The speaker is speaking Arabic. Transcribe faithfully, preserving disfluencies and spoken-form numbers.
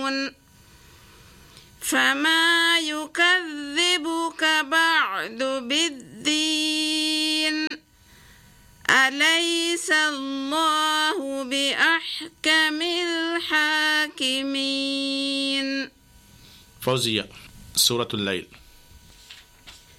يعلمون فما يكذبك بعد بالدين أليس الله بأحكم الحاكمين. فوزية، سورة الليل.